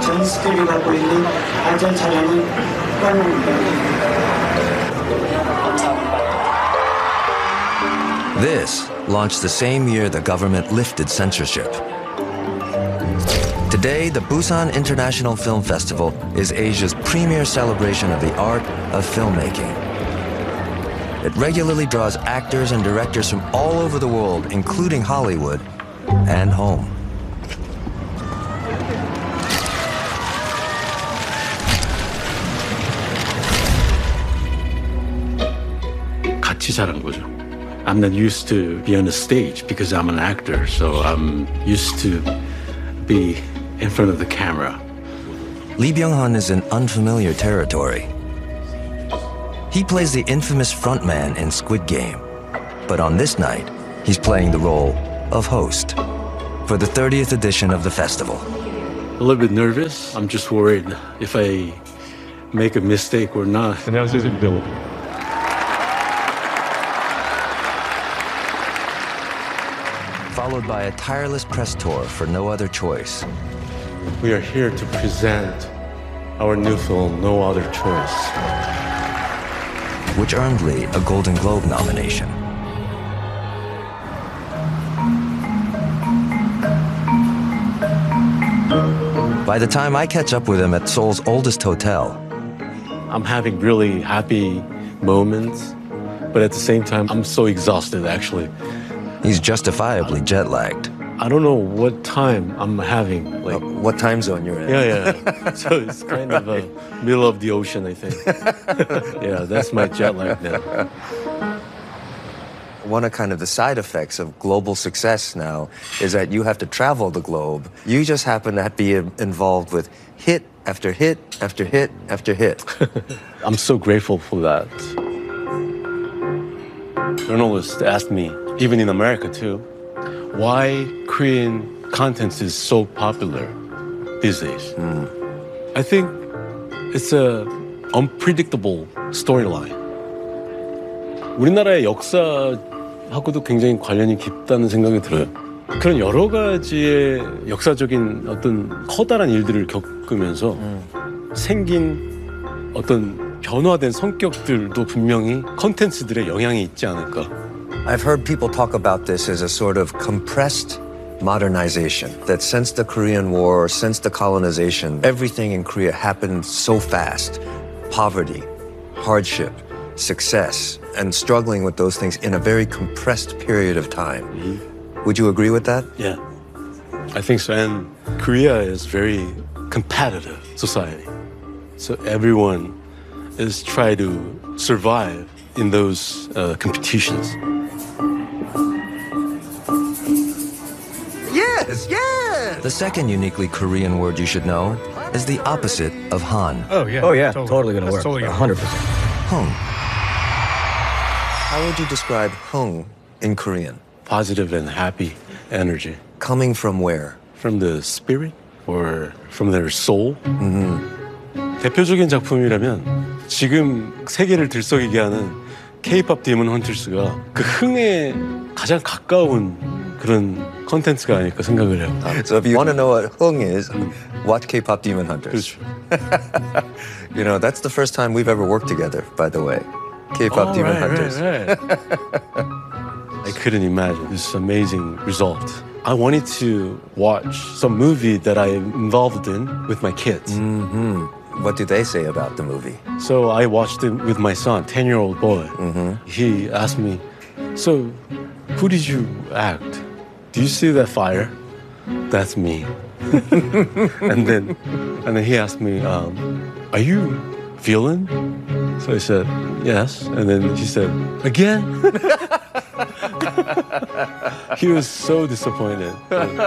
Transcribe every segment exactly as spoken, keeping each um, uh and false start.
전 스킬을 갖고 있는 아주 잘하는 This launched the same year the government lifted censorship. Today, the Busan International Film Festival is Asia's premier celebration of the art of filmmaking. It regularly draws actors and directors from all over the world, including Hollywood and home. 같이 자란 거죠. I'm not used to be on the stage because I'm an actor, so I'm used to be in front of the camera. Lee Byung-hun is in unfamiliar territory. He plays the infamous frontman in Squid Game, but on this night, he's playing the role of host for the thirtieth edition of the festival. A little bit nervous. I'm just worried if I make a mistake or not. 안녕하세요, Bill. Followed by a tireless press tour for no other choice. We are here to present our new film, No Other Choice, which earned Lee a Golden Globe nomination. By the time I catch up with him at Seoul's oldest hotel, I'm having really happy moments, but at the same time, I'm so exhausted, actually. He's justifiably jet-lagged. I don't know what time I'm having. Like, uh, what time zone you're in? Yeah, yeah. So it's kind of a middle of the ocean, I think. Yeah, that's my jet lag now. One of kind of the side effects of global success now is that you have to travel the globe. You just happen to be involved with hit after hit after hit after hit. I'm so grateful for that. Journalists asked me, even in America too, why Korean content is so popular these days. Mm. I think it's a unpredictable storyline. 우리나라의 역사하고도 굉장히 관련이 깊다는 생각이 들어요. 그런 여러 가지의 역사적인 어떤 커다란 일들을 겪으면서 음. 생긴 어떤 변화된 성격들도 분명히 컨텐츠들의 영향이 있지 않을까. I've heard people talk about this as a sort of compressed modernization, that since the Korean War, since the colonization, everything in Korea happened so fast. Poverty, hardship, success, and struggling with those things in a very compressed period of time. Mm-hmm. Would you agree with that? Yeah, I think so. And Korea is very competitive society. So everyone is trying to survive in those uh, competitions. Yes, yes! The second uniquely Korean word you should know is the opposite of Han. Oh, yeah. Oh, yeah. Totally, totally gonna work. Totally gonna one hundred percent. Hung. How would you describe hung in Korean? Positive and happy energy. Coming from where? From the spirit or from their soul? Mm-hmm. 대표적인 작품이라면 지금 세계를 들썩이게 하는 K-팝 디몬 헌터스가 그 흥에 가장 가까운 그런 컨텐츠가 아닐까 생각을 해요. So if you want to know what hung is, watch K-pop Demon Hunters. 그렇죠. You know, that's the first time we've ever worked together, by the way. K-pop oh, Demon right, Hunters. Right, right. I couldn't imagine this amazing result. I wanted to watch some movie that I'm involved in with my kids. Mm-hmm. What do they say about the movie? So I watched it with my son, ten-year-old boy. Mm-hmm. He asked me, so who did you act? Do you see that fire? That's me. and then and then he asked me, um, are you villain? So I said, yes. And then he said, again? He was so disappointed.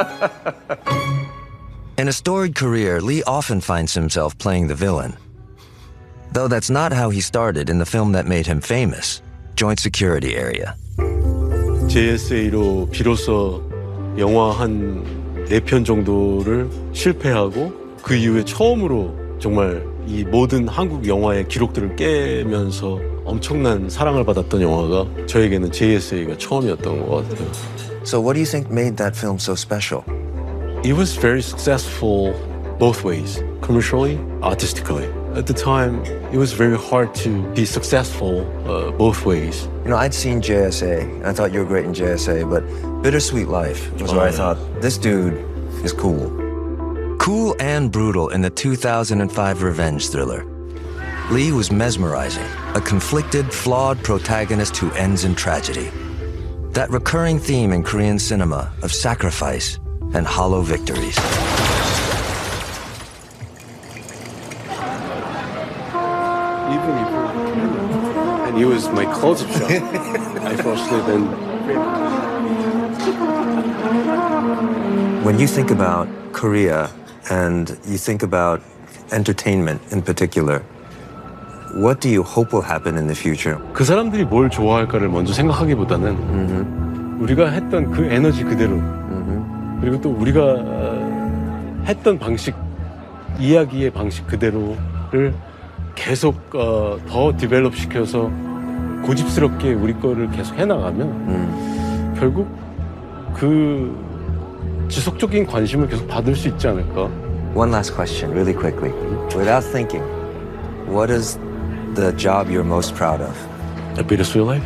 In a storied career, Lee often finds himself playing the villain. Though that's not how he started in the film that made him famous, Joint Security Area. 제이에스에이로 비로소 영화 한 네 편 정도를 실패하고 그 이후에 처음으로 정말 이 모든 한국 영화의 기록들을 깨면서 엄청난 사랑을 받았던 영화가 저에게는 제이에스에이가 처음이었던 것 같아요. So what do you think made that film so special? It was very successful both ways, commercially, artistically. At the time, it was very hard to be successful uh, both ways. You know, I'd seen J S A, and I thought you were great in J S A, but Bittersweet Life was where Oh, I yeah. thought, this dude is cool. Cool and brutal in the two thousand five revenge thriller. Lee was mesmerizing, a conflicted, flawed protagonist who ends in tragedy. That recurring theme in Korean cinema of sacrifice and hollow victories. Even if and he was my close-up shot. I fell asleep and When you think about Korea and you think about entertainment in particular, what do you hope will happen in the future? 그 사람들이 뭘 좋아할까를 먼저 생각하기보다는 우리가 했던 그 에너지 그대로 그리고 또 우리가 어, 했던 방식 이야기의 방식 그대로를 계속 어, 더 디벨롭 시켜서 고집스럽게 우리 거를 계속 해나가면 결국 그 지속적인 관심을 계속 받을 수 있지 않을까. One last question, really quickly. Without thinking, what is the job you're most proud of? A Bittersweet Life?